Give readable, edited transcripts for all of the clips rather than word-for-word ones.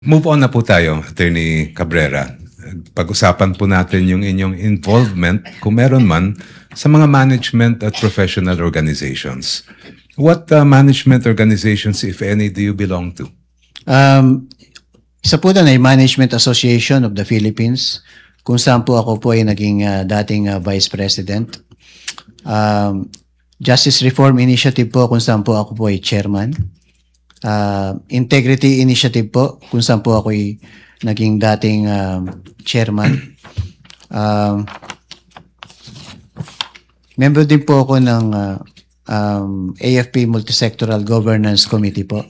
Move on na po tayo, Attorney Cabrera. Pag-usapan po natin yung inyong involvement, kung meron man, sa mga management at professional organizations. What management organizations, if any, do you belong to? Isa po na ay Management Association of the Philippines, kung saan po ako po ay naging dating Vice President. Justice Reform Initiative po, kung saan po ako po ay Chairman. Integrity Initiative po, kung saan po ako ay naging dating Chairman. Member din po ako ng AFP Multisectoral Governance Committee po.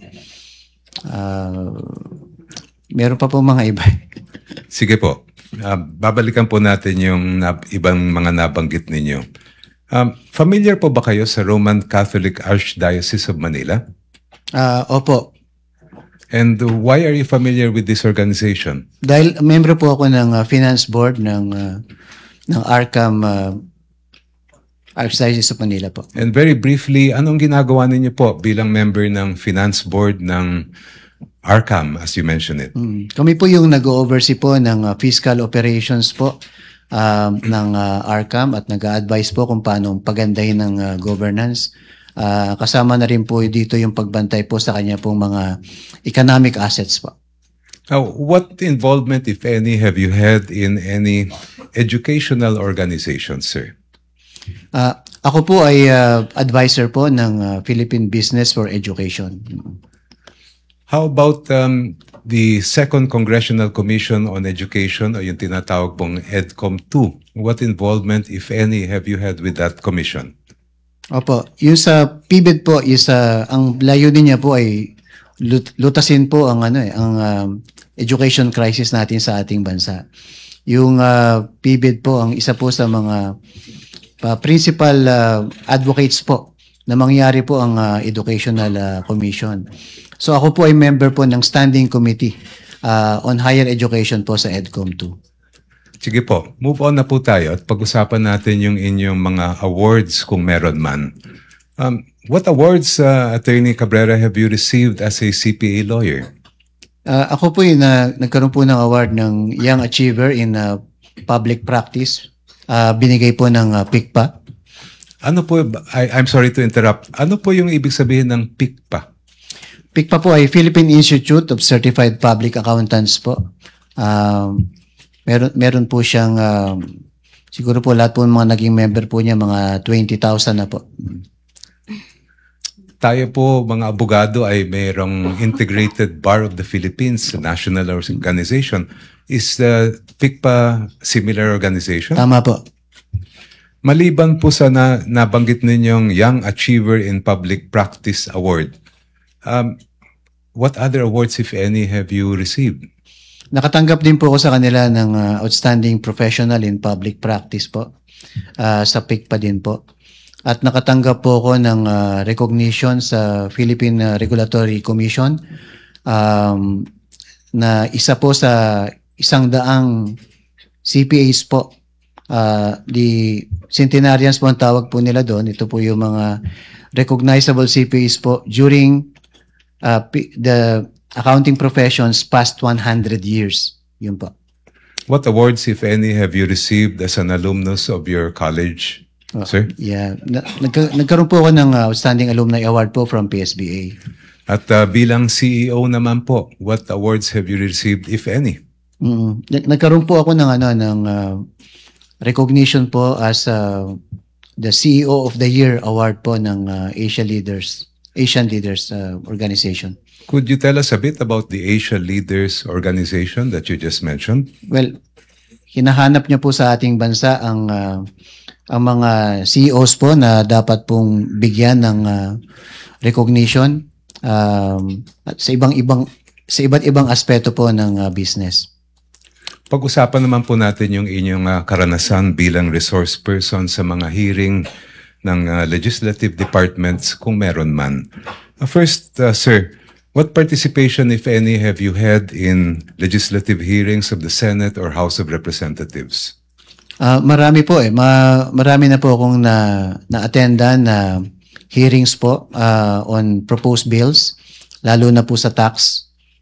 Meron pa po mga iba. Sige po. Babalikan po natin yung ibang mga nabanggit ninyo. Familiar po ba kayo sa Roman Catholic Archdiocese of Manila? Opo. And why are you familiar with this organization? Dahil member po ako ng Finance Board ng ARCAM Archdiocese of Manila po. And very briefly, anong ginagawa ninyo po bilang member ng Finance Board ng ARCAM, as you mentioned it? Kami po yung nag-oversee po ng fiscal operations po ng ARCAM at nag-a-advise po kung paano pagandahin ng governance. Kasama na rin po dito yung pagbantay po sa kanya pong mga economic assets po. Now, what involvement, if any, have you had in any educational organizations, sir? Ako po ay advisor po ng Philippine Business for Education. How about the Second Congressional Commission on Education o yung tinatawag pong EDCOM 2? What involvement, if any, have you had with that commission? Opo, yung sa PBED po, ang layunin niya po ay lutasin po ang education crisis natin sa ating bansa. Yung PBED po ang isa po sa mga principal advocates po na mangyari po ang educational commission. So ako po ay member po ng Standing Committee on Higher Education po sa EDCOM 2. Sige po, move on na po tayo at pag-usapan natin yung inyong mga awards kung meron man. What awards, Attorney Cabrera, have you received as a CPA lawyer? Ako po nagkaroon po ng award ng Young Achiever in Public Practice. Binigay po ng PICPA. Ano po, I'm sorry to interrupt, ano po yung ibig sabihin ng PICPA? PICPA po ay Philippine Institute of Certified Public Accountants po. Meron po siyang, siguro po lahat po mga naging member po niya, mga 20,000 na po. Tayo po, mga abogado, ay mayroong Integrated Bar of the Philippines, national organization. Is the PICPA similar organization? Tama po. Maliban po sa nabanggit ninyong Young Achiever in Public Practice Award, what other awards, if any, have you received? Nakatanggap din po ako sa kanila ng Outstanding Professional in Public Practice po. Sa PICPA din po. At nakatanggap po ako ng recognition sa Philippine Regulatory Commission na isa po sa 100 CPAs po. The centenarians po ang tawag po nila doon. Ito po yung mga recognizable CPAs po during the accounting professions past 100 years. Yun po. What awards, if any, have you received as an alumnus of your college, sir? Yeah. Nagkaroon po ako ng Outstanding Alumni Award po from PSBA. At bilang CEO naman po, what awards have you received, if any? Nagkaroon po ako ng recognition po as the CEO of the Year Award po ng Asian Leaders Organization. Could you tell us a bit about the Asian Leaders Organization that you just mentioned? Well, hinahanap niya po sa ating bansa ang mga CEOs po na dapat pong bigyan ng recognition at sa iba't ibang aspeto po ng business. Pag-usapan naman po natin yung inyong karanasan bilang resource person sa mga hearing ng legislative departments kung meron man. First, sir, what participation, if any, have you had in legislative hearings of the Senate or House of Representatives? Marami po marami na po akong na-attendan na hearings po on proposed bills, lalo na po sa tax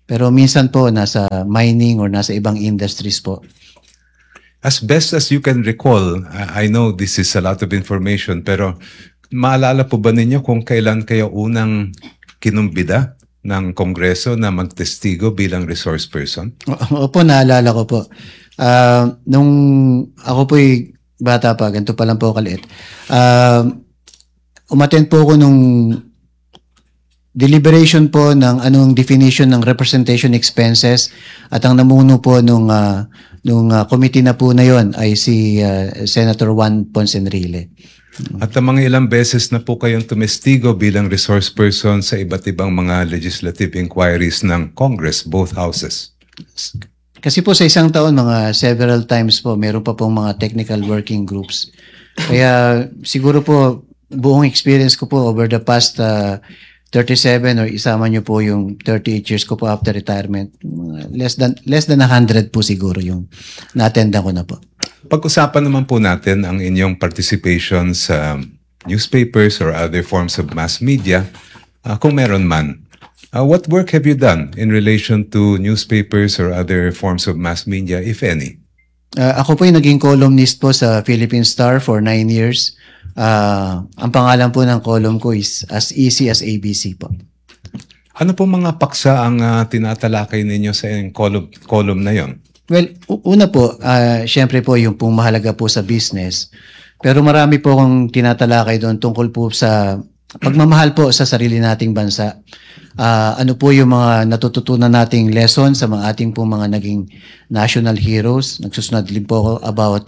Pero minsan po nasa mining or nasa ibang industries po. As best as you can recall, I know this is a lot of information, pero maalala po ba ninyo kung kailan kayo unang kinumbida ng Kongreso na magtestigo bilang resource person? Opo, naalala ko po. Nung ako po'y bata pa, ganito pa lang po kaliit. Umattend po ako nung deliberation po ng anong definition ng representation expenses at ang namuno po nung committee na po na yon ay si Senator Juan Ponce Enrile. At ang mga ilang beses na po kayong tumestigo bilang resource person sa iba't ibang mga legislative inquiries ng Congress, both houses? Kasi po sa isang taon, mga several times po, meron pa pong mga technical working groups. Kaya siguro po, buong experience ko po over the past 37 or isama nyo po yung 38 years ko po after retirement, less than 100 po siguro yung na-attendan ko na po. Pag-usapan naman po natin ang inyong participation sa newspapers or other forms of mass media, kung meron man. What work have you done in relation to newspapers or other forms of mass media, if any? Ako po yung naging columnist po sa Philippine Star for 9 years. Ang pangalan po ng column ko is As Easy as ABC po. Ano po mga paksa ang tinatalakay ninyo sa column na yon? Well, una po, syempre po yung pong mahalaga po sa business. Pero marami po akong tinatalakay doon tungkol po sa pagmamahal po sa sarili nating bansa. Ano po yung mga natututunan nating lesson sa mga ating po mga naging national heroes. Nagsusunod din po ako about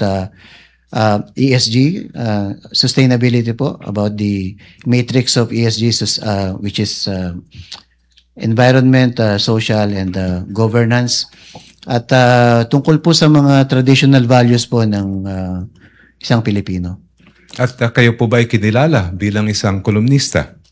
ESG, sustainability po, about the matrix of ESG, which is environment, social, and governance. At tungkol po sa mga traditional values po ng isang Pilipino. At kayo po ba ay kinilala bilang isang kolumnista?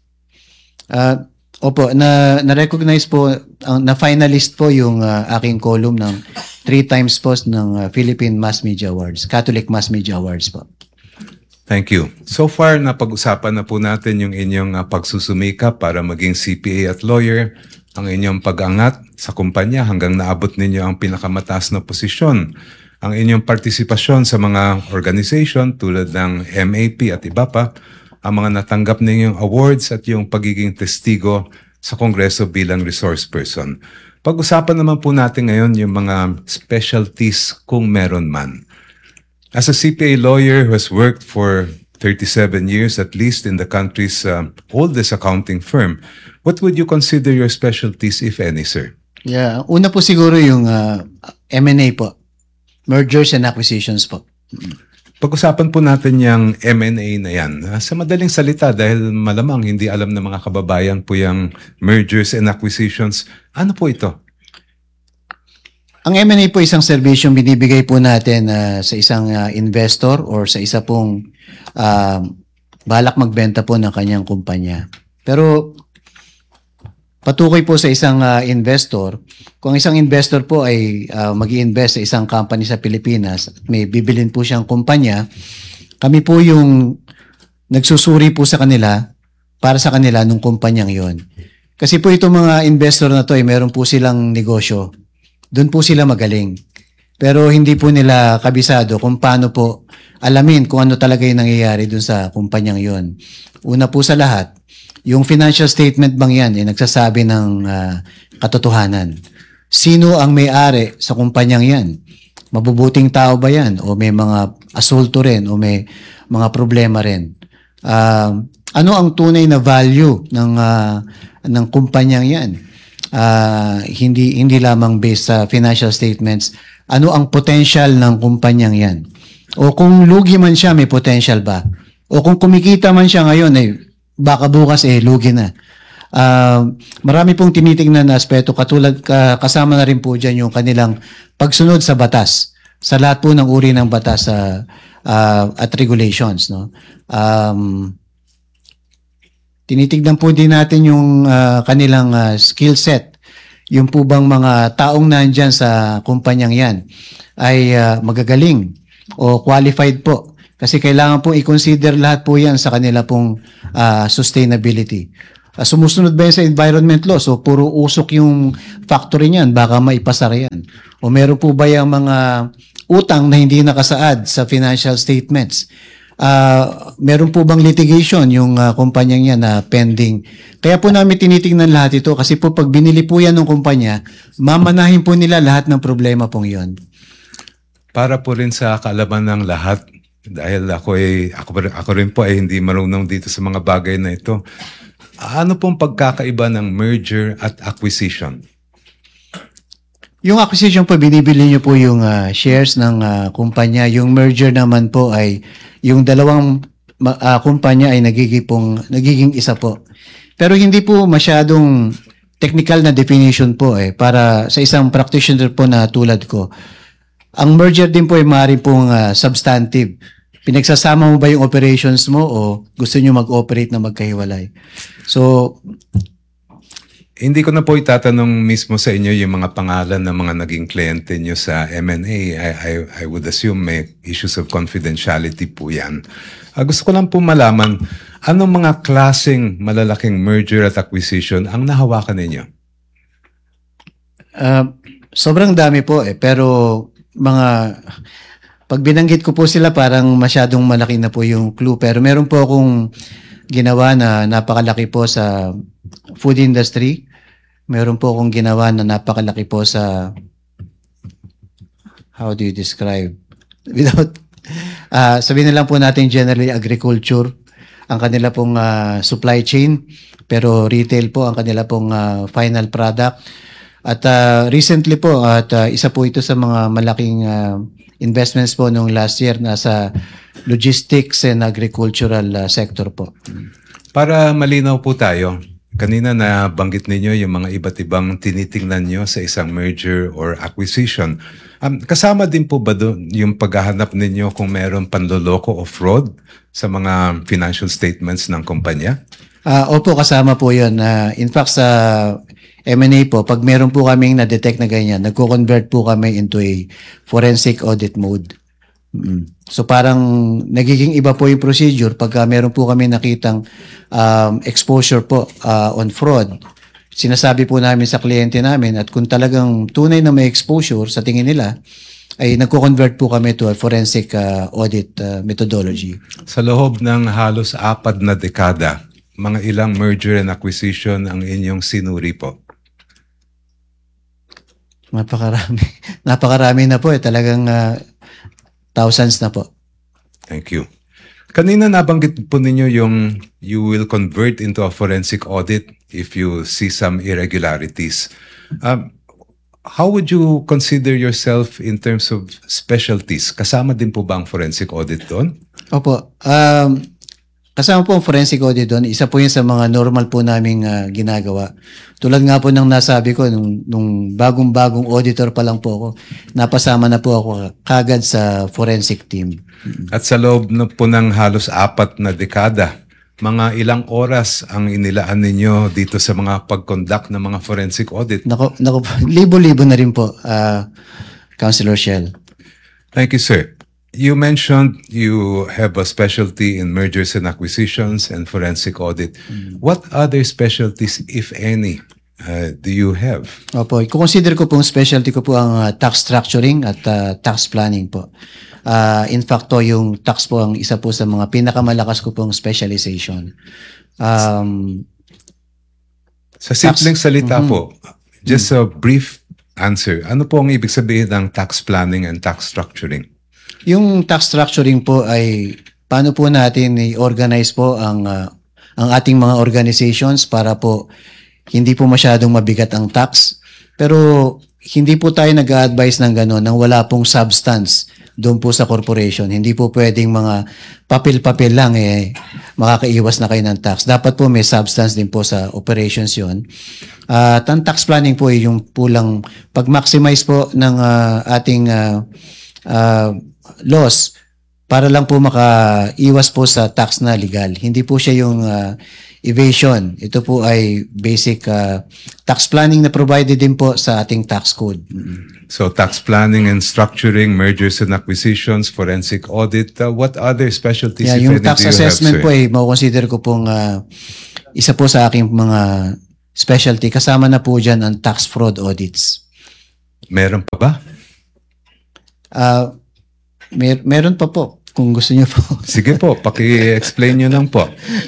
Opo, na-recognize po, na-finalist po yung aking column ng 3 times po ng Philippine Mass Media Awards, Catholic Mass Media Awards po. Thank you. So far, napag-usapan na po natin yung inyong pagsusumikap para maging CPA at lawyer, ang inyong pag-angat sa kumpanya hanggang naabot ninyo ang pinakamataas na posisyon, ang inyong partisipasyon sa mga organization tulad ng MAP at iba pa, ang mga natanggap ninyong awards at yung pagiging testigo sa Kongreso bilang resource person. Pag-usapan naman po natin ngayon yung mga specialties kung meron man. As a CPA lawyer who has worked for 37 years at least in the country's oldest accounting firm, what would you consider your specialties, if any, sir? Yeah, una po siguro yung M&A po. Mergers and acquisitions po. Pag-usapan po natin yung M&A na yan. Sa madaling salita, dahil malamang hindi alam ng mga kababayan po yung mergers and acquisitions, ano po ito? Ang M&A po isang serbisyong binibigay po natin sa isang investor or sa isa pong balak magbenta po ng kanyang kumpanya. Pero patukoy po sa isang investor, kung isang investor po ay mag-i-invest sa isang company sa Pilipinas at may bibilin po siyang kumpanya, kami po yung nagsusuri po sa kanila para sa kanila nung kumpanyang yon. Kasi po itong mga investor na to ay meron po silang negosyo. Doon po sila magaling. Pero hindi po nila kabisado kung paano po alamin kung ano talaga yung nangyayari doon sa kumpanyang yon. Una po sa lahat, yung financial statement bang yan ay nagsasabi ng katotohanan. Sino ang may-ari sa kumpanyang yan? Mabubuting tao ba yan? O may mga asulto rin? O may mga problema rin? Ano ang tunay na value ng kumpanyang yan? Hindi lamang based sa financial statements. Ano ang potential ng kumpanyang yan? O kung lugi man siya, may potential ba? O kung kumikita man siya ngayon, baka bukas lugi na. Marami pong tinitingnan na aspeto, katulad kasama na rin po dyan yung kanilang pagsunod sa batas, sa lahat po ng uri ng batas at regulations. No? Tinitignan po din natin yung kanilang skill set. Yung po bang mga taong nandyan sa kumpanyang yan ay magagaling o qualified po. Kasi kailangan pong i-consider lahat po yan sa kanila pong sustainability. sumusunod ba yan sa environment law? So, puro usok yung factory niyan, baka maipasara yan. O meron po ba yung mga utang na hindi nakasaad sa financial statements? Meron po bang litigation yung kumpanya niya na pending? Kaya po namin tinitingnan lahat ito kasi po pag binili po yan ng kumpanya, mamanahin po nila lahat ng problema pong yon. Para po rin sa kaalaman ng lahat, dahil ako rin po ay hindi marunong dito sa mga bagay na ito. Ano pong pagkakaiba ng merger at acquisition? Yung acquisition po, binibili nyo po yung shares ng kumpanya. Yung merger naman po ay yung dalawang kumpanya ay nagiging isa po. Pero hindi po masyadong technical na definition po para sa isang practitioner po na tulad ko. Ang merger din po ay maaari pong substantive. Pinagsasama mo ba yung operations mo o gusto nyo mag-operate na magkahiwalay? So, hindi ko na po itatanong mismo sa inyo yung mga pangalan ng mga naging kliyente nyo sa M&A. I would assume may issues of confidentiality po yan. Gusto ko lang po malaman, anong mga klaseng malalaking merger at acquisition ang nahawakan ninyo? Sobrang dami po pero pag binanggit ko po sila parang masyadong malaki na po yung clue. Pero meron po akong ginawa na napakalaki po sa food industry. Meron po akong ginawa na napakalaki po sa, how do you describe? Sabihin na lang po natin generally agriculture, ang kanila pong supply chain, pero retail po ang kanila pong final product. At recently po, isa po ito sa mga malaking investments po nung last year nasa logistics and agricultural sector po. Para malinaw po tayo, kanina nabanggit ninyo yung mga iba't ibang tinitingnan nyo sa isang merger or acquisition. Kasama din po ba doon yung paghahanap ninyo kung meron panloloko o fraud sa mga financial statements ng kumpanya? Opo, kasama po yun. In fact, sa M&A po, pag meron po kaming na-detect na ganyan, nagko-convert po kami into a forensic audit mode. So parang nagiging iba po yung procedure pagka meron po kami nakitang exposure po on fraud. Sinasabi po namin sa kliyente namin at kung talagang tunay na may exposure sa tingin nila, ay nagko-convert po kami to a forensic audit methodology. Sa loob ng halos 4 na dekada, mga ilang merger and acquisition ang inyong sinuri po? Napakarami. Napakarami na po talagang thousands na po. Thank you. Kanina nabanggit po ninyo yung you will convert into a forensic audit if you see some irregularities. How would you consider yourself in terms of specialties? Kasama din po ba ang forensic audit doon? Opo. Kasama po ang forensic audit doon. Isa po yun sa mga normal po naming ginagawa. Tulad nga po ng nasabi ko, nung bagong-bagong auditor pa lang po ako, napasama na po ako kagad sa forensic team. At sa loob po ng halos 4 na dekada, mga ilang oras ang inilaan ninyo dito sa mga pag-conduct ng mga forensic audit? Nako, libo-libo na rin po, Councilor Shell. Thank you, sir. You mentioned you have a specialty in mergers and acquisitions and forensic audit. What other specialties, if any, do you have? Opo, i-consider ko pong specialty ko po ang tax structuring at tax planning po. In fact, yung tax po ang isa po sa mga pinakamalakas ko pong specialization. Sa simpleng salita po, just a brief answer. Ano po ang ibig sabihin ng tax planning and tax structuring? Yung tax structuring po ay paano po natin i-organize po ang ating mga organizations para po hindi po masyadong mabigat ang tax. Pero hindi po tayo nag-a-advise ng gano'n nang wala pong substance doon po sa corporation. Hindi po pwedeng mga papel-papel lang makakaiwas na kayo ng tax. Dapat po may substance din po sa operations yon. At ang tax planning po ay yung pulang pag-maximize po ng ating loss para lang po makaiwas po sa tax na legal. Hindi po siya yung evasion. Ito po ay basic tax planning na provided din po sa ating tax code. So tax planning and structuring, mergers and acquisitions, forensic audit, what other specialties if Yung any tax do you assessment have, sir? po ay makukonsider ko pong isa po sa aking mga specialty. Kasama na po dyan ang tax fraud audits. Meron pa ba? Meron pa po, kung gusto niyo po. Sige po, paki-explain nyo lang po.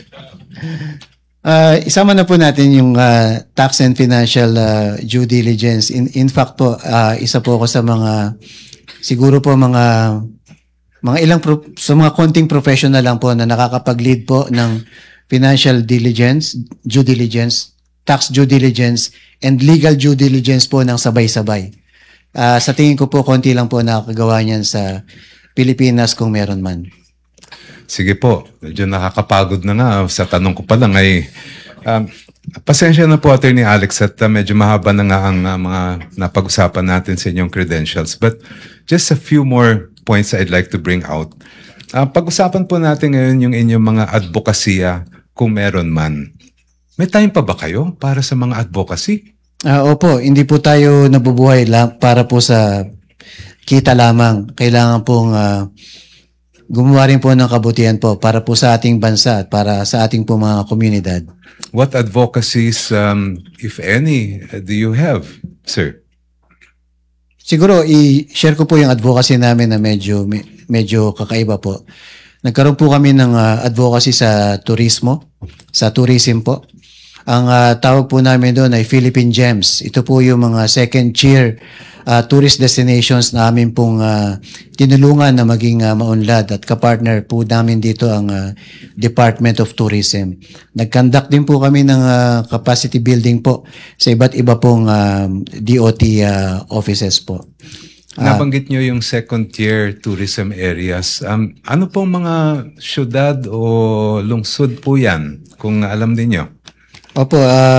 Isama na po natin yung tax and financial due diligence. In fact po, isa po ako sa mga, siguro po mga sa mga konting professional lang po na nakakapag-lead po ng financial diligence, due diligence, tax due diligence, and legal due diligence po ng sabay-sabay. Sa tingin ko po, konti lang po nakakagawa niyan sa Pilipinas kung meron man. Sige po, medyo nakakapagod na nga. Sa tanong ko pa lang ay, pasensya na po Attorney Alex at medyo mahaba na nga ang mga napag-usapan natin sa inyong credentials. But just a few more points I'd like to bring out. Pag-usapan po natin ngayon yung inyong mga advokasya kung meron man. May time pa ba kayo para sa mga advocacy? Opo, hindi po tayo nabubuhay lang para po sa kita lamang. Kailangan pong gumawa rin po ng kabutihan po para po sa ating bansa at para sa ating po mga komunidad. What advocacies, if any, do you have, sir? Siguro, i-share ko po yung advocacy namin na medyo kakaiba po. Nagkaroon po kami ng advocacy sa turismo, sa tourism po. Ang tawag po namin doon ay Philippine Gems. Ito po yung mga second-tier tourist destinations na amin pong tinulungan na maging maunlad at kapartner po namin dito ang Department of Tourism. Nag-conduct din po kami ng capacity building po sa iba't iba pong DOT offices po. Nabanggit nyo yung second-tier tourism areas. Ano pong mga syudad o lungsod po yan, kung alam ninyo? Opo,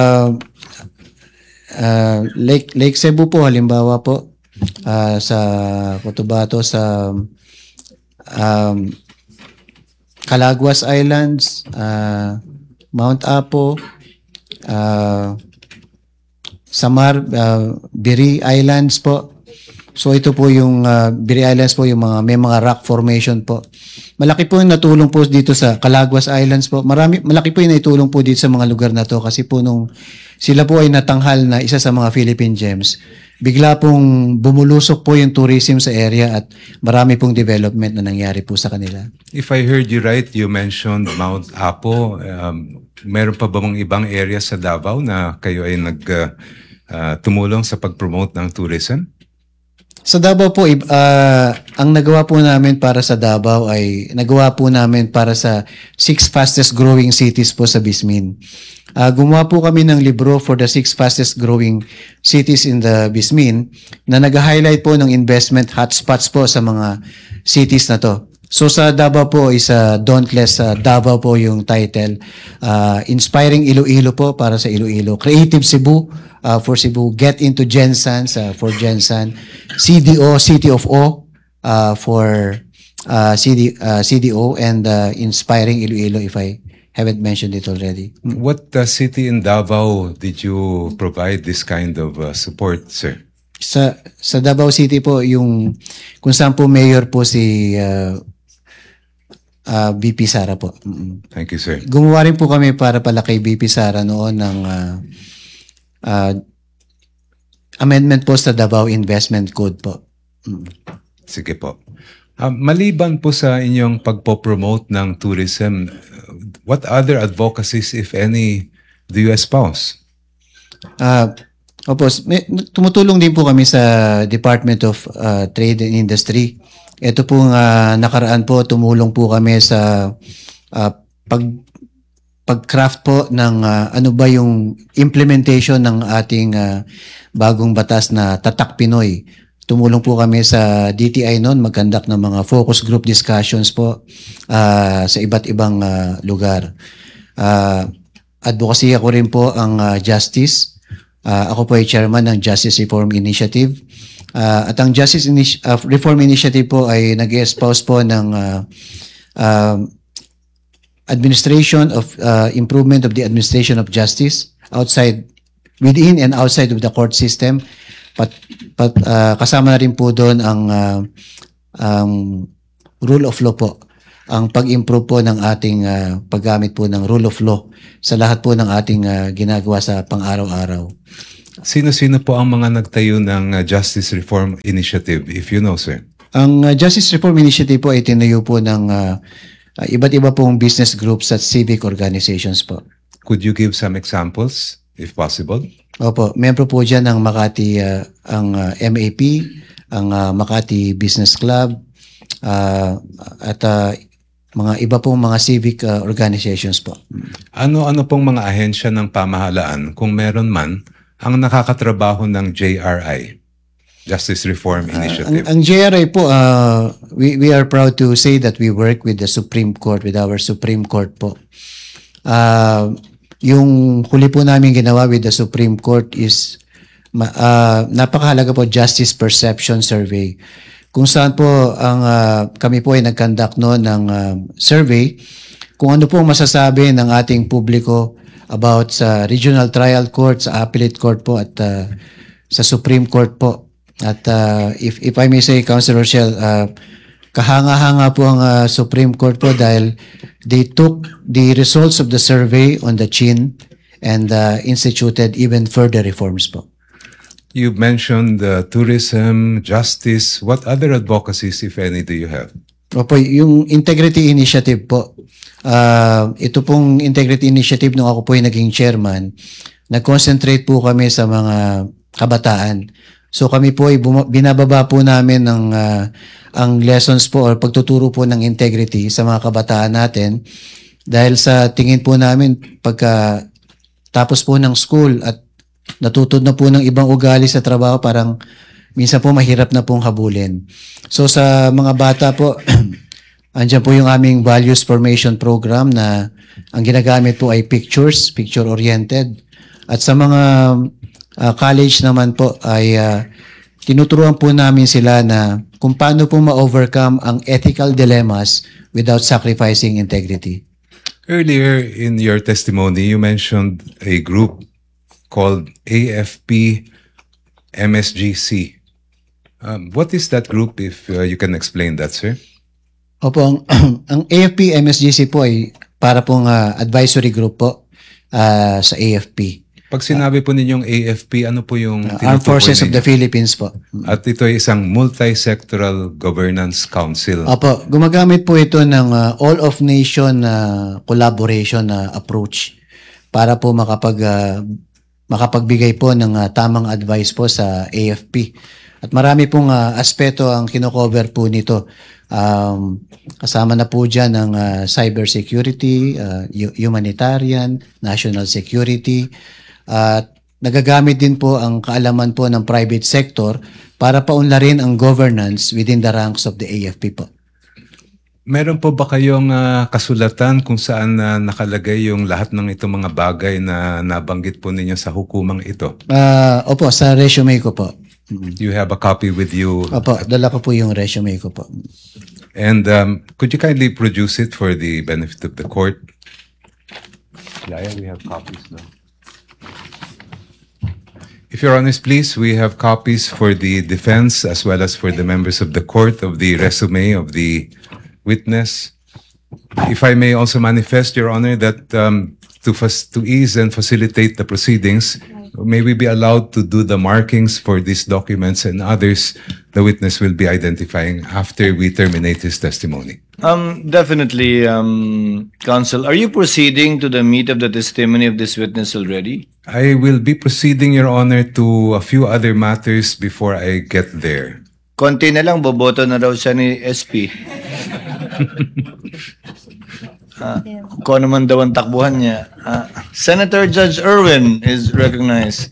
Lake Cebu po halimbawa po, sa Cotabato, sa Calaguas Islands, Mount Apo, Samar, Biri Islands po. So ito po yung Biri Islands po, yung may mga rock formation po. Malaki po yung natulong po dito sa Calaguas Islands po. Malaki po yung naitulong po dito sa mga lugar na to kasi po nung sila po ay natanghal na isa sa mga Philippine Gems, bigla pong bumulusok po yung tourism sa area at marami pong development na nangyari po sa kanila. If I heard you right, you mentioned Mount Apo. Meron pa ba mga ibang area sa Davao na kayo ay tumulong sa pag-promote ng tourism? Sa Davao po, ang nagawa po namin para sa Davao ay nagawa po namin para sa 6 fastest growing cities po sa BISMIN. Gumawa po kami ng libro for the 6 fastest growing cities in the BISMIN na nag-highlight po ng investment hotspots po sa mga cities na to. So sa Davao po is Dauntless Davao po yung title. Inspiring Iloilo po para sa Iloilo. Creative Cebu for Cebu. Get into Gensan for Gensan. CDO, City of O for CDO, and Inspiring Iloilo if I haven't mentioned it already. What city in Davao did you provide this kind of support, sir? Sa Davao City po, yung kung saan po mayor po si BP Sara po. Thank you, sir. Gumawa rin po kami para pala kay BP Sara noon ng amendment po sa Davao Investment Code po. Sige po. Maliban po sa inyong pagpo-promote ng tourism, what other advocacies, if any, do you espouse? Opo, tumutulong din po kami sa Department of Trade and Industry. Ito pong nakaraan po, tumulong po kami sa pag-craft po ng ano ba yung implementation ng ating bagong batas na Tatak Pinoy. Tumulong po kami sa DTI noon, mag-conduct ng mga focus group discussions po sa iba't ibang lugar. Advocacy ako rin po ang Justice. Ako po ay chairman ng Justice Reform Initiative. At ang Justice Reform Initiative po ay nag-espouse po ng administration of improvement of the administration of justice within and outside of the court system. Kasama na rin po doon ang rule of law po. ang pag-improve po ng ating paggamit po ng rule of law sa lahat po ng ating ginagawa sa pang-araw-araw. Sino-sino po ang mga nagtayo ng Justice Reform Initiative, if you know, sir? Ang Justice Reform Initiative po ay tinayo po ng iba't iba pong business groups at civic organizations po. Could you give some examples, if possible? Opo, membro po dyan ng Makati, ang MAP, ang Makati Business Club, at mga iba pong mga civic organizations po. Ano-ano pong mga ahensya ng pamahalaan, kung meron man, ang nakakatrabaho ng JRI, Justice Reform Initiative? Ang JRI po, we are proud to say that we work with the Supreme Court, with our Supreme Court po. Yung huli po namin ginawa with the Supreme Court is napakahalaga po, Justice Perception Survey. Kung saan po kami po ay nag-conduct ng survey kung ano po masasabi ng ating publiko about sa Regional Trial Court, sa Appellate Court po at sa Supreme Court po. At if I may say, Councilor Rochelle, kahanga-hanga po ang Supreme Court po dahil they took the results of the survey on the chin and instituted even further reforms po. You mentioned tourism, justice. What other advocacies, if any, do you have? Opo, yung Integrity Initiative po. Ito pong Integrity Initiative nung ako po ay naging chairman, nag-concentrate po kami sa mga kabataan. So kami po ay binababa po namin ang lessons po or pagtuturo po ng integrity sa mga kabataan natin dahil sa tingin po namin pagka tapos po ng school at natutod na po ng ibang ugali sa trabaho, parang minsan po mahirap na pong habulin. So sa mga bata po, andyan po yung aming values formation program na ang ginagamit po ay pictures, picture-oriented. At sa mga college naman po ay tinuturuan po namin sila na kung paano po ma-overcome ang ethical dilemmas without sacrificing integrity. Earlier in your testimony, you mentioned a group called AFP MSGC. What is that group, if you can explain that, sir? Opo, ang AFP MSGC po ay para pong advisory group po sa AFP. Pag sinabi po ninyong AFP, ano po yung Armed Forces of the Philippines po. At ito ay isang multi-sectoral governance council. Opo, gumagamit po ito ng all-of-nation collaboration approach para po makapagbigay po ng tamang advice po sa AFP. At marami pong aspeto ang kinocover po nito. Kasama na po dyan ang cybersecurity, humanitarian, national security, at nagagamit din po ang kaalaman po ng private sector para paunlarin ang governance within the ranks of the AFP po. Meron po ba kayong kasulatan kung saan nakalagay yung lahat ng itong mga bagay na nabanggit po ninyo sa hukumang ito? Opo, sa resume ko po. You have a copy with you? Opo, dala ko po yung resume ko po. And could you kindly produce it for the benefit of the court? Yeah, we have copies now. If Your Honor, please, we have copies for the defense as well as for the members of the court of the resume of the witness. If I may also manifest, Your Honor, that to ease and facilitate the proceedings, may we be allowed to do the markings for these documents and others the witness will be identifying after we terminate his testimony. Definitely, Counsel. Are you proceeding to the meat of the testimony of this witness already? I will be proceeding, Your Honor, to a few other matters before I get there. Konti na lang, boboto na daw siya ni SP. Kung naman daw ang takbuhan niya. Senator Judge Irwin is recognized.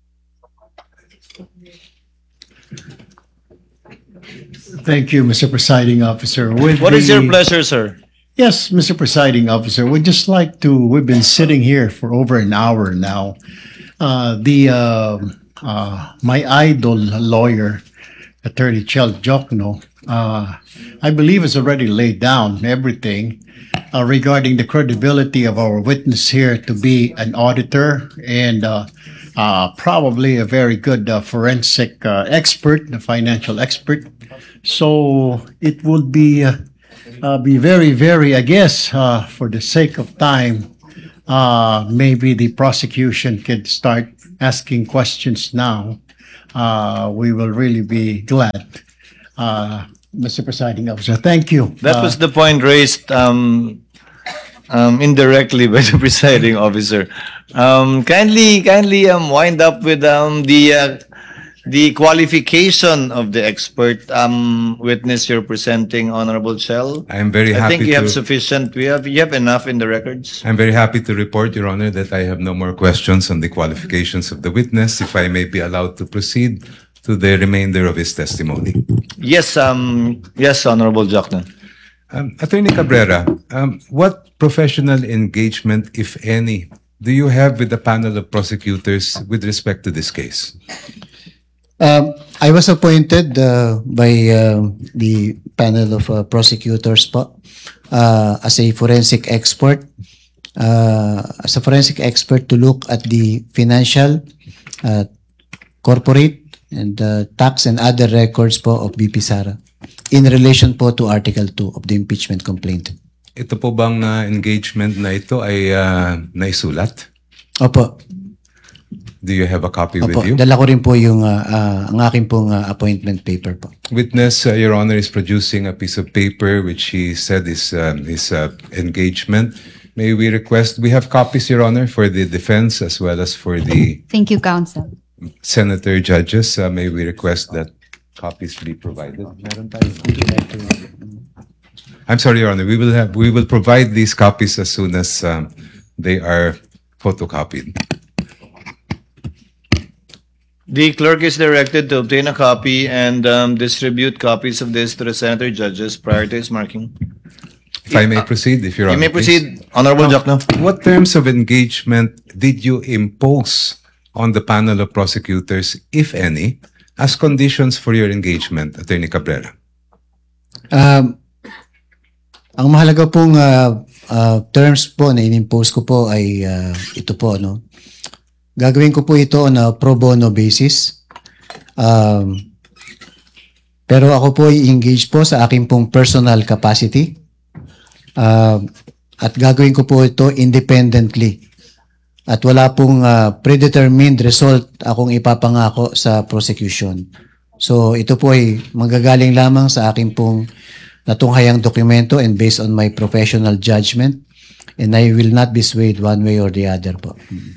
Thank you, Mr. Presiding Officer. What is your pleasure, sir? Yes, Mr. Presiding Officer. We'd just like to, we've been sitting here for over an hour now. My idol lawyer, Attorney Chel Jokno, I believe has already laid down everything regarding the credibility of our witness here to be an auditor and probably a very good forensic expert, a financial expert. So it would be be very, very, I guess, for the sake of time, maybe the prosecution could start asking questions now. We will really be glad. Mr. Presiding Officer, thank you. That was the point raised indirectly by the presiding officer. Kindly wind up with the qualification of the expert witness you're presenting, Honorable Chell. I'm very I think happy you have to- sufficient. You have enough in the records. I'm very happy to report, Your Honor, that I have no more questions on the qualifications of the witness. If I may be allowed to proceed to the remainder of his testimony. Yes, yes, Honorable Jokno. Attorney Cabrera, what professional engagement, if any, do you have with the panel of prosecutors with respect to this case? I was appointed by the panel of prosecutors po as a forensic expert. As a forensic expert to look at the financial, corporate, and tax and other records po of BP Sara in relation po to Article 2 of the impeachment complaint. Ito po bang engagement na ito ay naisulat? Opo. Do you have a copy Opo, with you? dala ko rin po yung ang aking pong appointment paper po. Witness, Your Honor, is producing a piece of paper which he said is engagement. May we request, we have copies, Your Honor, for the defense as well as for the Thank you, Counsel. senator judges. May we request that copies be provided? I'm sorry, Your Honor. We will provide these copies as soon as they are photocopied. The clerk is directed to obtain a copy and distribute copies of this to the senator judges prior to its marking. If I may proceed, if Your Honor. You may please. proceed, Honorable Jokno. What terms of engagement did you impose on the panel of prosecutors, if any, as conditions for your engagement, Attorney Cabrera? Ang mahalaga pong terms po na inimpose ko po ay ito po, no? Gagawin ko po ito on a pro bono basis. Pero ako po ay engage po sa aking pong personal capacity. At gagawin ko po ito independently. At wala pong predetermined result akong ipapangako sa prosecution. So ito po ay manggagaling lamang sa aking pong natunghayang dokumento and based on my professional judgment. And I will not be swayed one way or the other po.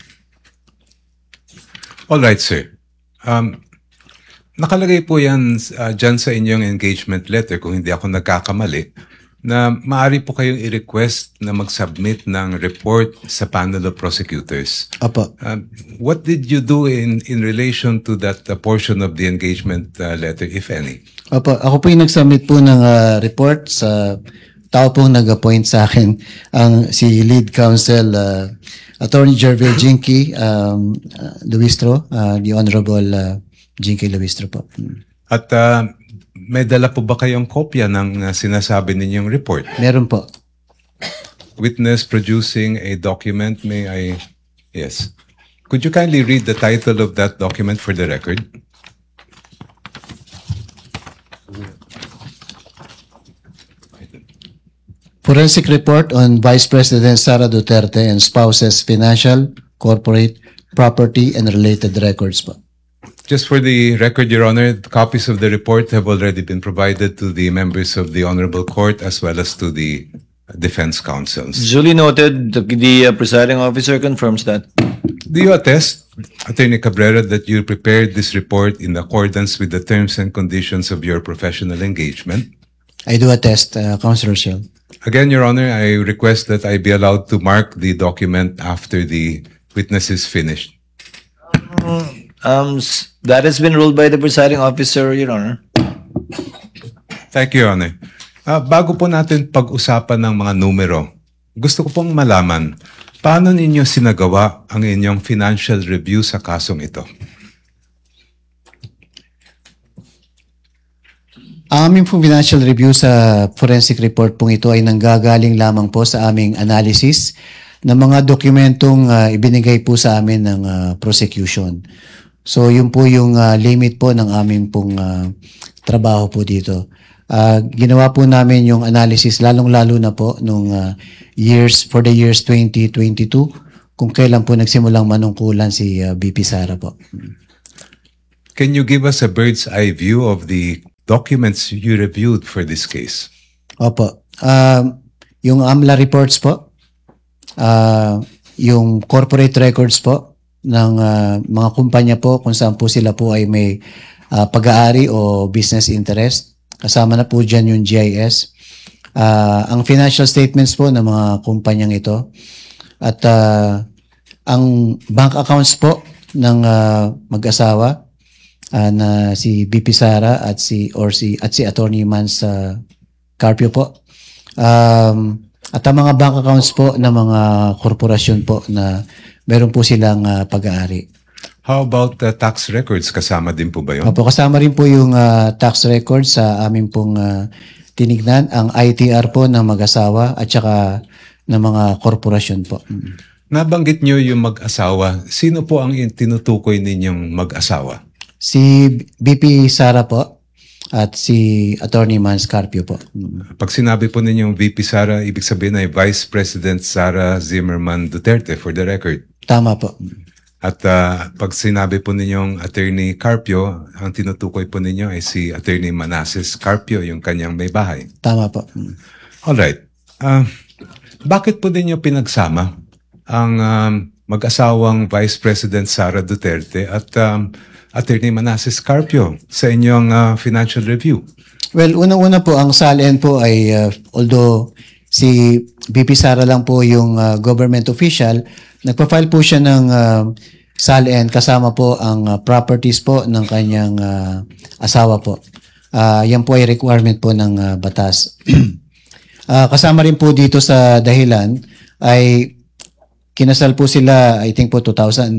All right, sir. Nakalagay po yan dyan sa inyong engagement letter, kung hindi ako nagkakamali, na maaari po kayong i-request na mag-submit ng report sa panel of prosecutors. Opo. What did you do in relation to that portion of the engagement letter, if any? Opo. Ako po yung nag-submit po ng report sa tao pong nag-appoint sa akin, ang si lead counsel Attorney Jervil Jinky Luistro, the Honorable Jinky Luistro po. At may dala po ba kayong kopya ng sinasabi ninyong report? Meron po. Witness producing a document, may I? Yes. Could you kindly read the title of that document for the record? Forensic report on Vice President Sara Duterte and spouses' financial, corporate, property, and related records po. Just for the record, Your Honor, copies of the report have already been provided to the members of the Honorable Court as well as to the defense counsels. Duly noted, the presiding officer confirms that. Do you attest, Attorney Cabrera, that you prepared this report in accordance with the terms and conditions of your professional engagement? I do attest, Councilor Shell. Again, Your Honor, I request that I be allowed to mark the document after the witness is finished. That has been ruled by the presiding officer, Your Honor. Thank you, Your Honor. Bago po natin pag-usapan ng mga numero, gusto ko pong malaman, paano ninyo sinagawa ang inyong financial review sa kasong ito? Ang aming pong financial review sa forensic report pong ito ay nanggagaling lamang po sa aming analysis ng mga dokumentong ibinigay po sa amin ng prosecution. So yun po yung limit po ng aming pong trabaho po dito. ginawa po namin yung analysis lalong-lalo na po nung for the years 2022 kung kailan po nagsimulang manungkulan si VP Sara po. Can you give us a bird's eye view of the documents you reviewed for this case? Opo. Yung AMLA reports po, yung corporate records po ng mga kumpanya po kung saan po sila po ay may pag-aari o business interest. Kasama na po dyan yung GIS. Ang financial statements po ng mga kumpanyang ito. At ang bank accounts po ng mag-asawa na si BP Sara at si Attorney Mans Carpio po. At ang mga bank accounts po ng mga korporasyon po na meron po silang pag-aari. How about tax records? Kasama din po ba yun? Opo, kasama rin po yung tax records sa amin pong tinignan, ang ITR po ng mag-asawa at saka ng mga korporasyon po. Nabanggit nyo yung mag-asawa. Sino po ang tinutukoy ninyong mag-asawa? Si BP Sara po at si Attorney Mans Carpio po. Pag sinabi po ninyong VP Sara, ibig sabihin ay Vice President Sara Zimmerman Duterte, for the record. Tama po. At pag sinabi po ninyong Attorney Carpio, ang tinutukoy po ninyo ay si Attorney Manasseh Carpio, yung kanyang may bahay. Tama po. Alright. Bakit po ninyo pinagsama ang mag-asawang Vice President Sara Duterte at Attorney Manasseh Carpio sa inyong financial review? Well, unang-una po, ang SALN po ay, although si BP Sara lang po yung government official, nagpa-file po siya ng SALN kasama po ang properties po ng kanyang asawa po. Yan po ay requirement po ng batas. Kasama rin po dito sa dahilan ay kinasal po sila, I think po 2007,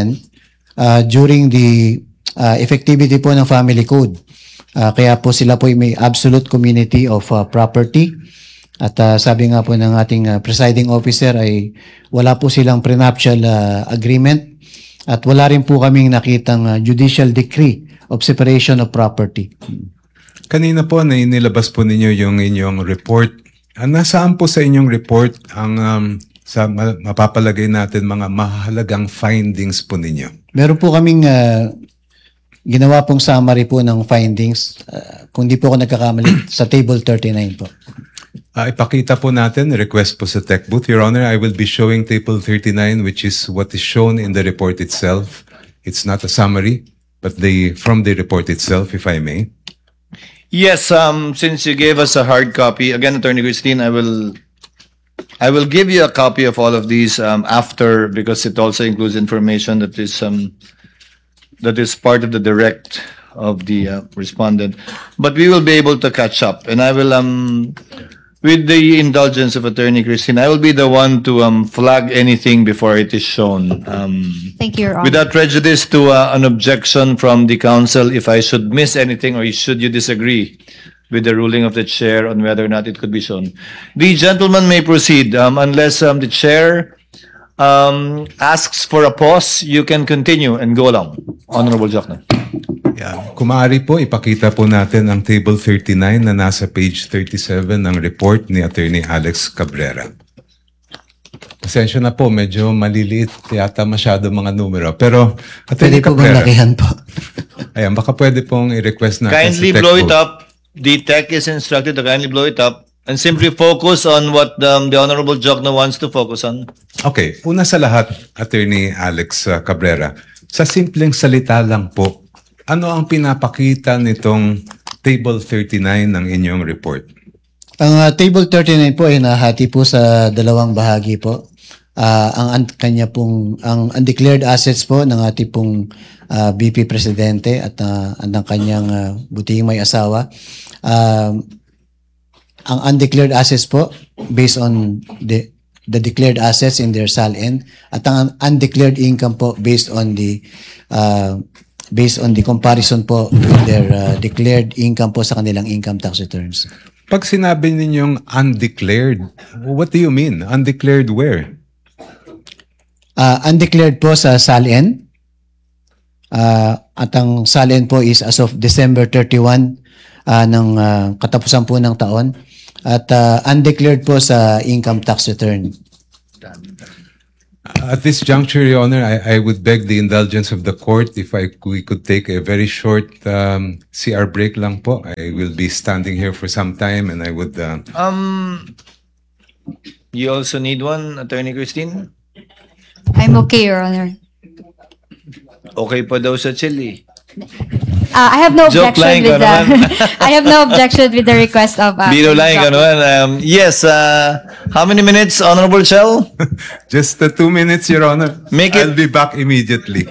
during the effectivity po ng family code. Kaya po sila po may absolute community of property. At sabi nga po ng ating presiding officer ay wala po silang prenuptial agreement at wala rin po kaming nakitang judicial decree of separation of property. Kanina po na inilabas po ninyo yung inyong report. Nasaan po sa inyong report ang sa mapapalagay natin mga mahalagang findings po ninyo? Meron po kaming ginawa pong summary po ng findings. Kung di po ako nagkakamali, sa table 39 po. Ipakita po natin, request po sa tech booth. Your Honor, I will be showing table 39, which is what is shown in the report itself. It's not a summary, but from the report itself, if I may. Yes, since you gave us a hard copy, again, Attorney Christine, I will give you a copy of all of these after, because it also includes information that is part of the direct of the respondent. But we will be able to catch up, and I will with the indulgence of Attorney Christine, I will be the one to flag anything before it is shown. Thank you, Your Honor. Without prejudice to an objection from the council, if I should miss anything or should you disagree with the ruling of the chair on whether or not it could be shown. The gentleman may proceed unless the chair asks for a pause. You can continue and go along. Honorable Jokno. Yeah. Kung maaari po, ipakita po natin ang table 39 na nasa page 37 ng report ni Attorney Alex Cabrera. Pasensya na po, medyo maliliit yata masyado mga numero. Pero, Attorney Pwede po bang Cabrera, lakihan po? ayan, baka pwede pong i-request natin Kindly sa tech blow it booth. up. The tech is instructed to kindly blow it up and simply focus on what the Honorable Jokno wants to focus on. Okay, una sa lahat, Attorney Alex Cabrera, sa simpleng salita lang po, ano ang pinapakita nitong table 39 ng inyong report? Ang table 39 po ay nahati po sa dalawang bahagi po. Ang undeclared assets po ng ating pong VP Presidente at ang kanyang butihing may asawa. Ang undeclared assets po based on the declared assets in their SALN at ang undeclared income po based on the comparison po with their declared income po sa kanilang income tax returns. Pag sinabi ninyong undeclared, what do you mean? Undeclared where? Undeclared po sa SALN. At ang SALN po is as of December 31, katapusan po ng taon at undeclared po sa income tax return. At this juncture, Your Honor, I would beg the indulgence of the court if we could take a very short CR break lang po. I will be standing here for some time and I would... You also need one, Attorney Christine? I'm okay, Your Honor. Okay pa daw sa chili. I have no Joke lang, objection with ikaw naman. I have no objection with the request of. Biro lang, ikaw naman. Yes, how many minutes, Honorable Chell? Just 2 minutes, Your Honor. Make it- I'll be back immediately.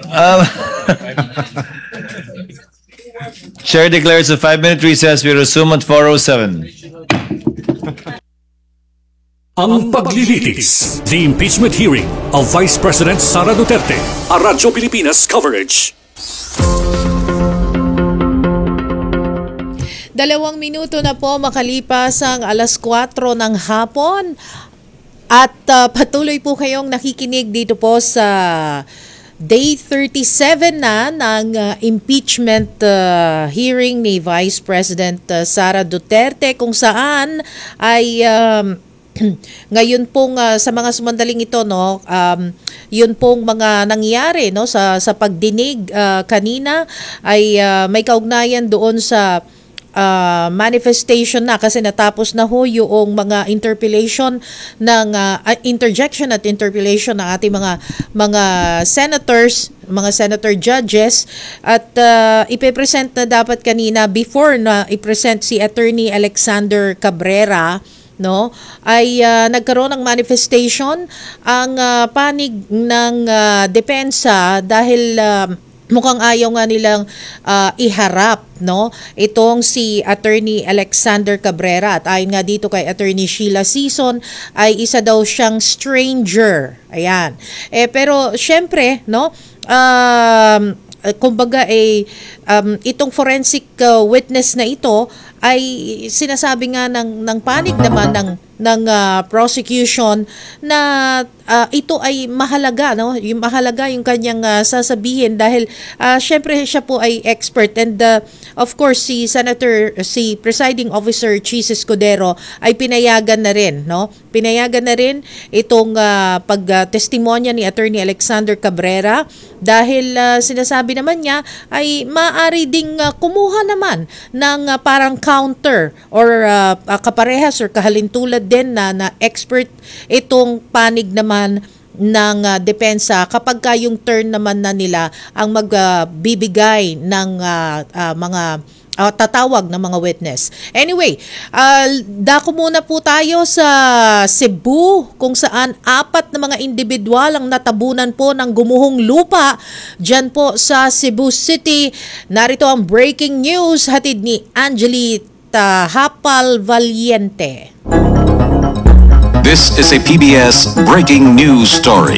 Chair declares a 5-minute recess. We resume at 4:07. Ang paglilitis, the impeachment hearing of Vice President Sara Duterte, a Radyo Pilipinas coverage. 2 minuto na po makalipas ang 4:00 ng hapon at patuloy po kayong nakikinig dito po sa Day 37 na ng impeachment hearing ni Vice President Sara Duterte kung saan ay ngayon pong sa mga sumandaling ito yun pong mga nangyari sa pagdinig kanina ay may kaugnayan doon sa manifestation na kasi natapos na ho yung mga interpellation ng interjection at interpellation ng ating mga senators, mga senator judges at ipe-present na dapat kanina before na i-present si Attorney Alexander Cabrera ay nagkaroon ng manifestation ang panig ng depensa dahil mukhang ayaw nga nilang iharap itong si Attorney Alexander Cabrera at ayon nga dito kay Attorney Sheila Sison ay isa daw siyang stranger. Ayan. Pero syempre kumbaga itong forensic witness na ito ay sinasabi nga ng panig naman ng prosecution na ito ay mahalaga yung mahalaga yung kanyang sasabihin dahil syempre siya po ay expert and of course si Presiding Officer Chis Escudero ay pinayagan na rin itong pagtestimonya ni Attorney Alexander Cabrera dahil sinasabi naman niya ay maaari ding kumuha naman ng parang counter or kaparehas or kahalintulad din na expert itong panig naman ng depensa kapag yung turn naman na nila ang magbibigay ng mga tatawag ng mga witness. Anyway, dako muna po tayo sa Cebu kung saan 4 na mga individual ang natabunan po ng gumuhong lupa dyan po sa Cebu City. Narito ang breaking news hatid ni Angelita Hapal Valiente. This is a PBS breaking news story.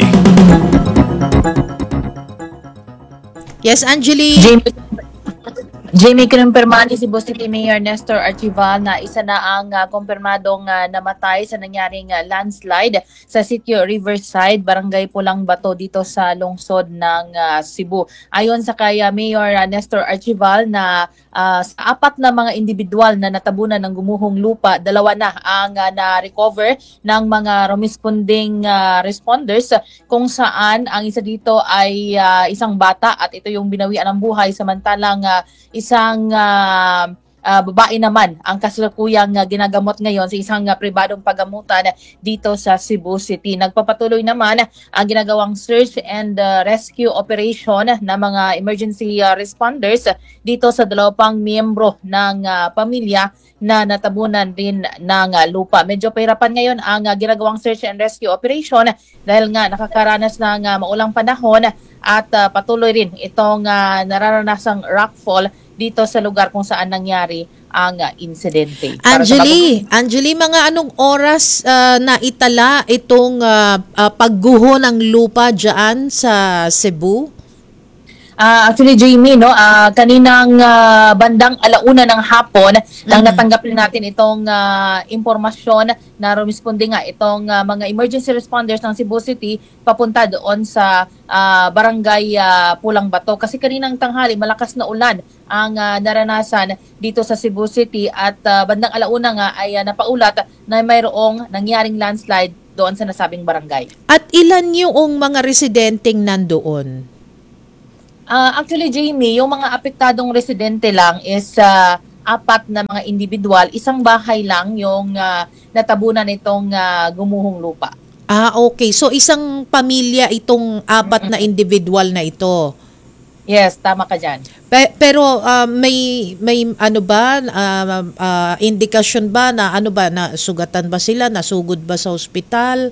Yes, Angeli. Jamie, kinumpirma ni Cebu City Mayor Nestor Archival na isa na ang kumpirmadong namatay sa nangyaring landslide sa sitio Riverside, Barangay Pulang Bato dito sa lungsod ng Cebu. Ayon sa kay Mayor Nestor Archival na sa 4 na mga individual na natabunan ng gumuhong lupa, 2 na ang na-recover ng mga responding responders kung saan ang isa dito ay isang bata at ito yung binawian ng buhay samantalang isang babae naman ang kasalukuyang ginagamot ngayon sa isang pribadong pagamutan dito sa Cebu City. Nagpapatuloy naman ang ginagawang search and rescue operation ng mga emergency responders dito sa 2 pang miyembro ng pamilya na natabunan rin ng lupa. Medyo pahirapan ngayon ang ginagawang search and rescue operation dahil nga nakakaranas ng maulang panahon at patuloy rin itong nararanasang rockfall dito sa lugar kung saan nangyari ang insidente. Angeli, mga anong oras na itala itong pagguho ng lupa dyan sa Cebu? Actually, Jamie, no, kaninang bandang alauna ng hapon, nang natanggap rin natin itong impormasyon na rumisponde nga itong mga emergency responders ng Cebu City papunta doon sa barangay Pulang Bato. Kasi kaninang tanghali, malakas na ulan ang naranasan dito sa Cebu City at bandang alauna nga ay napaulat na mayroong nangyaring landslide doon sa nasabing barangay. At ilan yung mga residenteng nandoon? Actually, Jamie, yung mga apektadong residente lang is 4 na mga individual. Isang bahay lang yung natabunan itong gumuhong lupa. Okay. So isang pamilya itong 4 na individual na ito. Yes, tama ka dyan. Pero may ano ba indikasyon ba na ano ba na sugatan ba sila, nasugod ba sa ospital?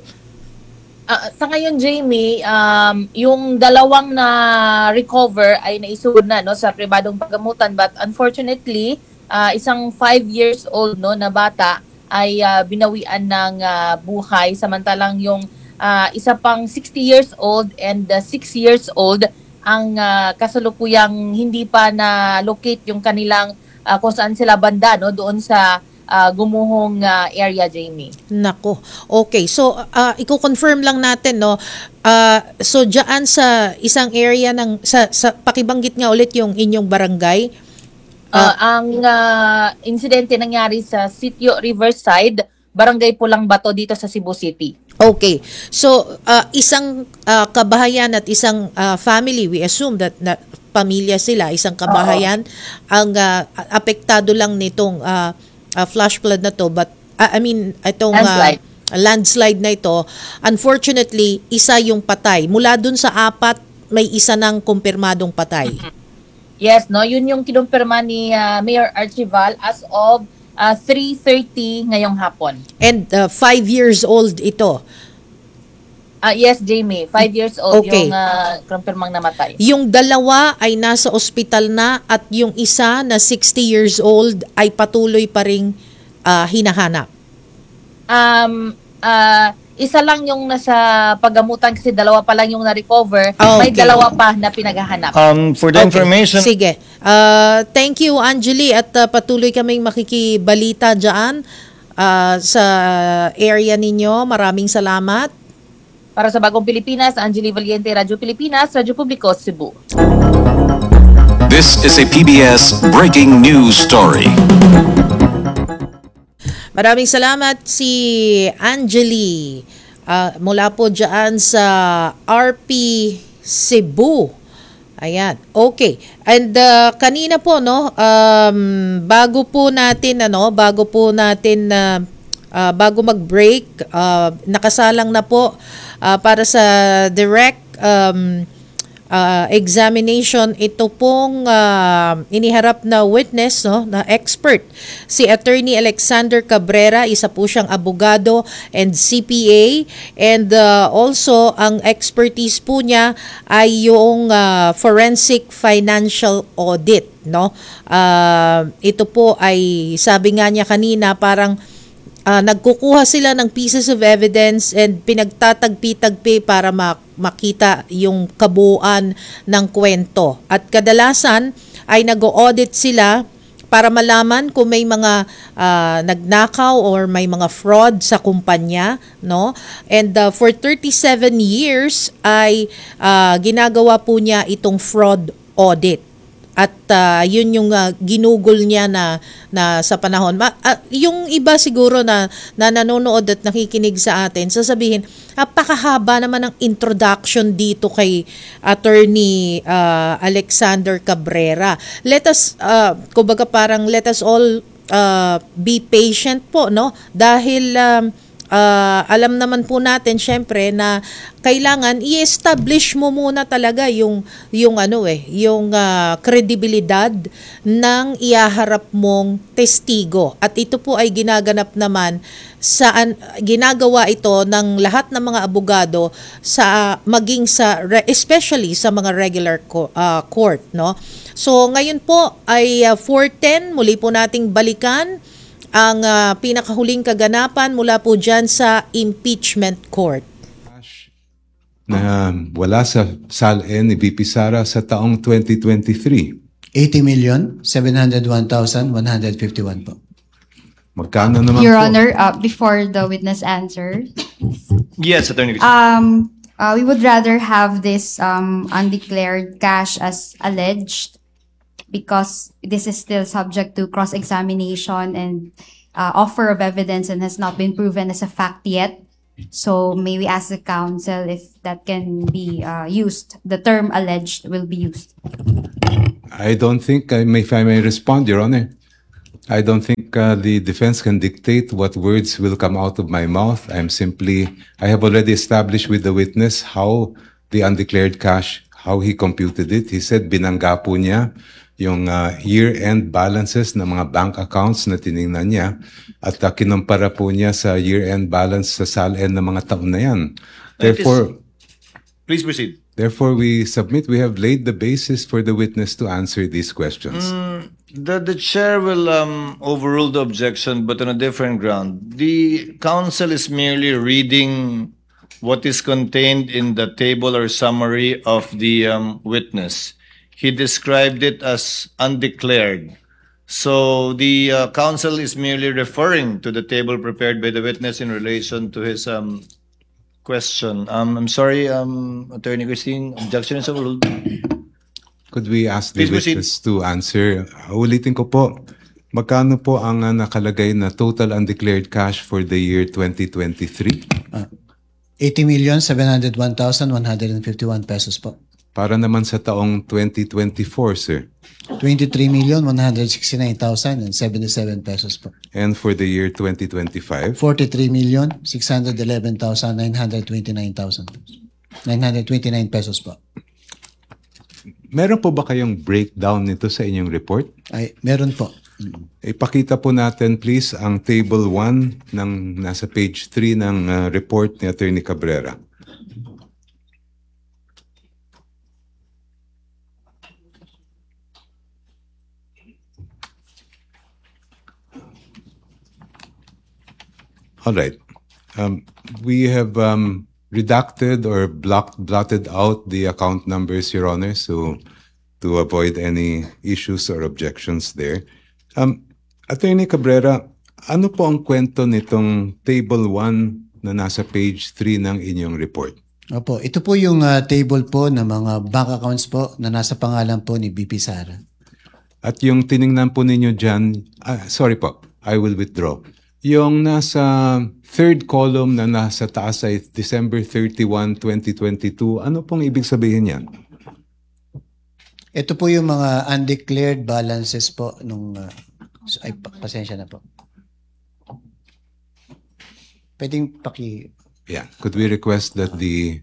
Sa ngayon, Jamie, yung dalawang na recover ay naisugod na no sa pribadong paggamutan, but unfortunately, isang 5 years old no na bata ay binawian ng buhay, samantalang yung isa pang 60 years old and 6 years old ang kasalukuyang hindi pa na locate yung kanilang kung saan sila banda no doon sa gumuhong area, Jamie. Nako. Okay. So, i-confirm lang natin, no? So, dyan sa isang area ng, sa pakibanggit nga ulit yung inyong barangay. Ang insidente nangyari sa Sitio Riverside, Barangay Pulang Bato dito sa Cebu City. Okay. So, isang kabahayan at isang family, we assume that na pamilya sila, isang kabahayan, ang apektado lang nitong flash flood na to, but I mean itong landslide na ito, unfortunately isa yung patay. Mula dun sa 4, may isa ng kumpirmadong patay. Yes, no, yun yung kinumpirma ni Mayor Archival as of 3:30 ngayong hapon. And 5 years old ito. Yes, Jamie, 5 years old Okay. yung kumpirmang namatay. Yung dalawa ay nasa ospital na at yung isa na 60 years old ay patuloy pa ring hinahanap. Isa lang yung nasa paggamutan kasi dalawa pa lang yung na-recover. Okay. May dalawa pa na pinaghahanap. For the information, Sige. Thank you, Angeli, at patuloy kaming makikibalita dyan sa area ninyo. Maraming salamat. Para sa Bagong Pilipinas, Angeli Valiente, Radyo Pilipinas, Radyo Publiko, Cebu. This is a PBS breaking news story. Maraming salamat si Angeli mula po dyan sa RP Cebu. Ayan. Okay. And kanina po no, bago bago mag-break, nakasalang na po para sa direct examination ito pong iniharap na witness, no, na expert, si Attorney Alexander Cabrera. Isa po siyang abogado and CPA, and also ang expertise po niya ay yung forensic financial audit, no. Ito po ay sabi nga niya kanina, parang nagkukuha sila ng pieces of evidence and pinagtatagpi-tagpi para makita yung kabuuan ng kwento. At kadalasan ay nag-audit sila para malaman kung may mga nagnakaw or may mga fraud sa kumpanya, no? And for 37 years ay ginagawa po niya itong fraud audit. At yun yung ginugol niya na sa panahon. Yung iba siguro na nanonood at nakikinig sa atin, sasabihin, napakahaba naman ng introduction dito kay Attorney Alexander Cabrera. Let us, kumbaga parang let us all be patient po, no? Dahil alam naman po natin syempre na kailangan i-establish mo muna talaga yung kredibilidad ng ihaharap mong testigo. At ito po ay ginaganap naman ginagawa ito ng lahat ng mga abogado especially sa mga regular court, no. So ngayon po ay 4:10, muli po nating balikan ang pinakahuling kaganapan mula po dyan sa impeachment court. na wala sa SALN ni VP Sara sa taong 2023? 80,701,151 po. Magkano naman Your po? Honor, before the witness answers, Yes, Attorney Christine. we would rather have this undeclared cash as alleged because this is still subject to cross-examination and offer of evidence and has not been proven as a fact yet. So may we ask the counsel if that can be used, the term alleged will be used. I don't think, if I may respond, Your Honor, I don't think the defense can dictate what words will come out of my mouth. I have already established with the witness how the undeclared cash, how he computed it. He said binangga po niya yung year-end balances ng mga bank accounts na tiningnan niya at kinumpara po niya sa year-end balance sa SALN ng mga taon na yan. Therefore, Please proceed. Therefore, we have laid the basis for the witness to answer these questions. The chair will overrule the objection, but on a different ground. The counsel is merely reading what is contained in the table or summary of the witness. He described it as undeclared. So the counsel is merely referring to the table prepared by the witness in relation to his question. I'm sorry, Attorney Christine, objection is overruled. Could we ask the Please proceed. witness to answer? Ulitin ko po, magkano po ang nakalagay na total undeclared cash for the year 2023? 80,701,151 pesos po. Para naman sa taong 2024, sir. 23,169,077 pesos po. And for the year 2025? 43,611,929 pesos po. Meron po ba kayong breakdown nito sa inyong report? Ay, meron po. Ipakita po natin please ang table 1 ng nasa page 3 ng report ni Attorney Cabrera. All right. We have redacted or blotted out the account numbers, Your Honor, so to avoid any issues or objections there. Attorney Cabrera, ano po ang kwento nitong table 1 na nasa page 3 ng inyong report? Opo, ito po yung table po ng mga bank accounts po na nasa pangalan po ni BP Sara. At yung tiningnan po ninyo dyan, sorry po, I will withdraw. Yung nasa third column na nasa taas ay December 31, 2022, ano pong ibig sabihin yan? Ito po yung mga undeclared balances po nung ay pasensya na po. Pwedeng Yeah, could we request that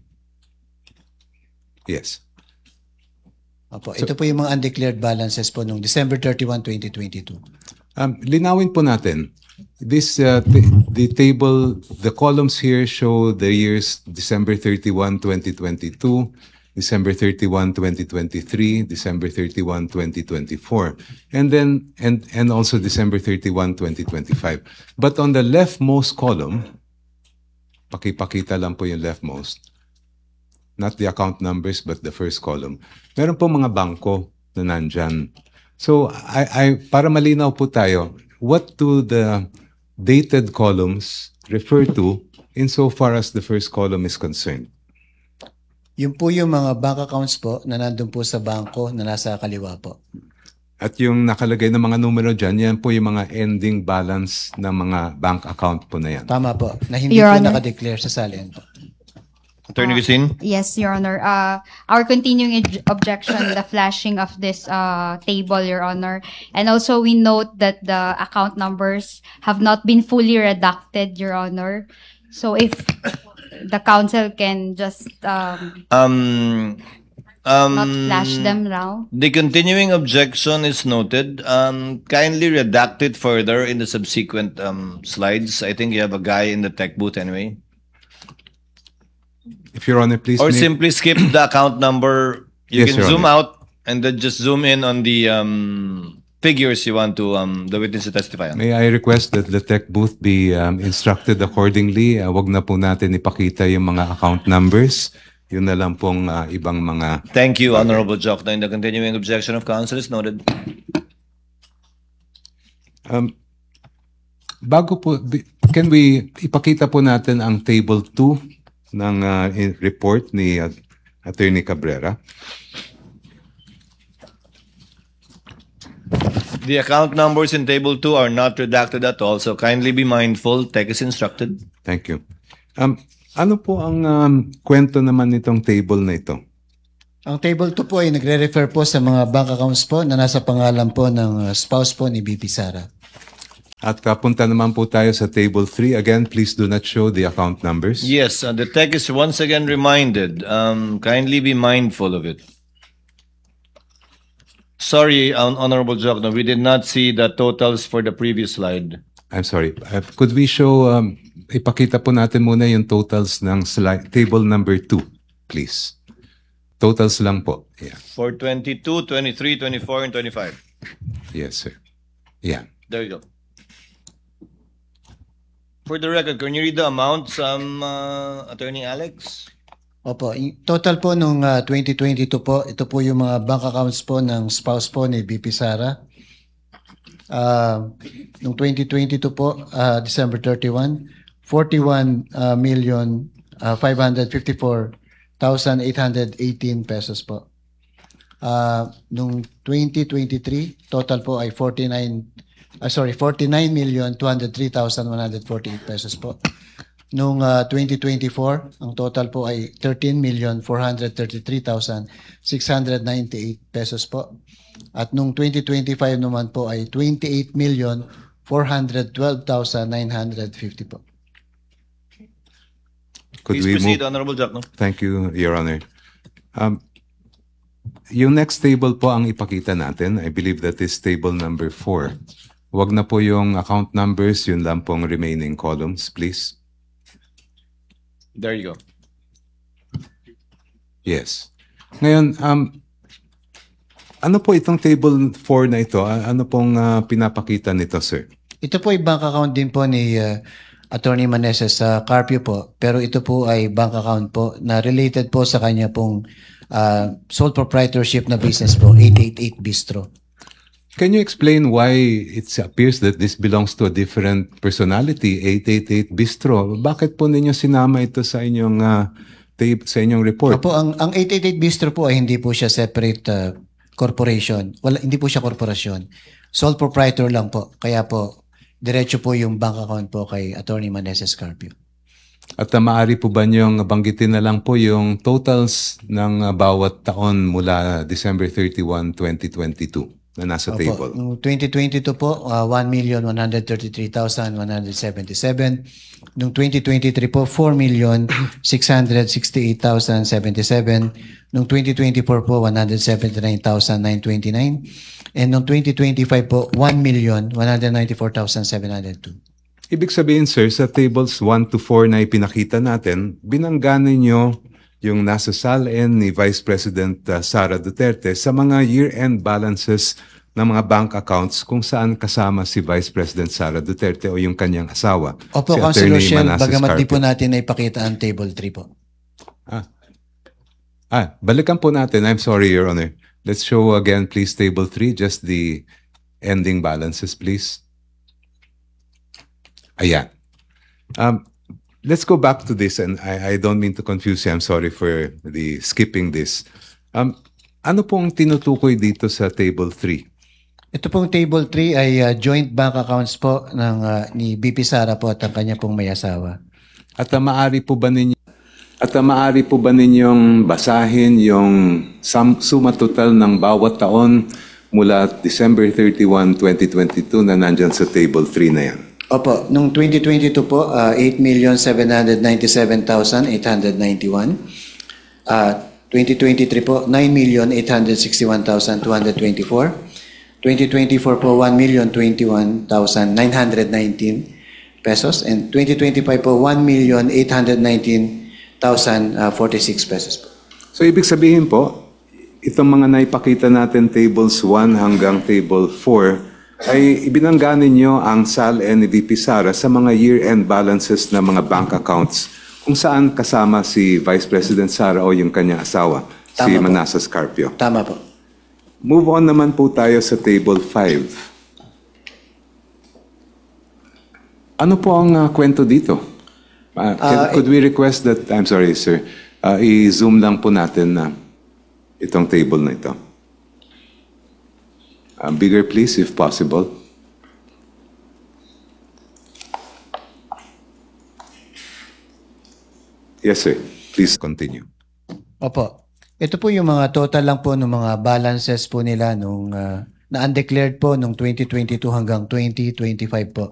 Yes. Opo, ito po yung mga undeclared balances po nung December 31, 2022. Linawin po natin. The table, the columns here show the years December 31, 2022, December 31, 2023, December 31, 2024, and also December 31, 2025. But on the leftmost column, pakipakita lang po yung leftmost, not the account numbers but the first column, meron po mga bangko na nandyan. So, para malinaw po tayo, what do the dated columns refer to insofar as the first column is concerned? Yun po yung mga bank accounts po na nandun po sa bangko na nasa kaliwa po. At yung nakalagay na mga numero dyan, yan po yung mga ending balance ng mga bank account po na yan. Tama po, na hindi Your po Honor. nakadeclare sa SALN po. Attorney Christine? Yes, Your Honor. Our continuing objection, the flashing of this table, Your Honor. And also, we note that the account numbers have not been fully redacted, Your Honor. So, if the counsel can just not flash them now. The continuing objection is noted. Kindly redact it further in the subsequent slides. I think you have a guy in the tech booth anyway. If Your Honor, please. Or simply skip the account number. You Yes, can Your zoom Honor. out and then just zoom in on the figures you want to the witness to testify on. May I request that the tech booth be instructed accordingly? Wag na po natin ipakita yung mga account numbers. Yun na lang pong ibang mga... Thank you, Honorable Jokno. In the continuing objection of counsel is noted. Bago po, can we ipakita po natin ang table 2 ng report ni Attorney Cabrera? The account numbers in table 2 are not redacted at all, so kindly be mindful. Tech is instructed. Thank you. Ano po ang kwento naman nitong table na ito? Ang table 2 po ay nagre-refer po sa mga bank accounts po na nasa pangalan po ng spouse po ni BP Sara. At kapunta naman po tayo sa table 3. Again, please do not show the account numbers. Yes, the tech is once again reminded. Kindly be mindful of it. Sorry, Honorable Jokno, we did not see the totals for the previous slide. I'm sorry. Could we show, ipakita po natin muna yung totals ng slide, table number 2, please. Totals lang po. Yeah. For 22, 23, 24, and 25. Yes, sir. Yeah. There you go. For the record, can you read the amounts, Attorney Alex? Opo, total po nung 2022 po, ito po yung mga bank accounts po ng spouse po ni BP Sara. Nung 2022 po, December 31, 41,554,818 pesos po. Nung 2023, total po ay 49,203,148 pesos po. Nung 2024, ang total po ay 13,433,698 pesos po. At nung 2025 naman po ay 28,412,950 po. Could Please we proceed, move? Honorable Jokno. Thank you, Your Honor. Yung next table po ang ipakita natin. I believe that is table number 4. Wag na po yung account numbers, yun lang pong remaining columns, please. There you go. Yes. Ngayon, ano po itong table 4 na ito? Ano pong pinapakita nito, sir? Ito po ay bank account din po ni Attorney Maneses sa Carpio po. Pero ito po ay bank account po na related po sa kanya pong sole proprietorship na business po, 888 Bistro. Can you explain why it appears that this belongs to a different personality, 888 Bistro? Bakit po ninyo sinama ito sa inyong report? Opo, ang 888 Bistro po ay hindi po siya separate corporation. Hindi po siya korporasyon. Sole proprietor lang po. Kaya po, diretso po yung bank account po kay Attorney Maneses Carpio. At maaari po ba niyong banggitin na lang po yung totals ng bawat taon mula December 31, 2022 na nasa table? Noong 2022 po, 1,133,177. Noong 2023 po, 4,668,077. Noong 2024 po, 179,929. And noong 2025 po, 1,194,702. Ibig sabihin, sir, sa tables 1 to 4 na ipinakita natin, binangga ninyo yung nasa SALN ni Vice President Sara Duterte sa mga year-end balances ng mga bank accounts kung saan kasama si Vice President Sara Duterte o yung kanyang asawa. Opo, si Councilor Attorney Shell, Manasseh bagamat di po Carpio. natin na ipakita ang table 3 po. Balikan po natin. I'm sorry, Your Honor. Let's show again, please, table 3, just the ending balances, please. Ayan. Let's go back to this, and I don't mean to confuse you. I'm sorry for the skipping this. Ano pong tinutukoy dito sa table 3? Ito pong table 3 ay joint bank accounts po ng ni BP Sara po at ang kanya pong may asawa. At maaari po ba ninyong basahin yung suma total ng bawat taon mula December 31, 2022 na nandyan sa table 3 na yan? Opo, nung 2022 po, 8,797,891. 2023 po, 9,861,224. 2024 po, 1,021,919 pesos. And 2025 po, 1,819,046 pesos po. So, ibig sabihin po, itong mga naipakita natin, tables 1 hanggang table 4, ay ibinangga ninyo ang SALN ni VP Sara sa mga year-end balances ng mga bank accounts kung saan kasama si Vice President Sara o yung kanyang asawa, si Tama po. Manassas Carpio. Tama po. Move on naman po tayo sa Table 5. Ano po ang kwento dito? Could we request that, I'm sorry sir, i-zoom lang po natin na itong table na ito. Bigger please if possible. Yes sir, please continue. Opo. Ito po yung mga total lang po ng mga balances po nila nung na undeclared po nung 2022 hanggang 2025 po.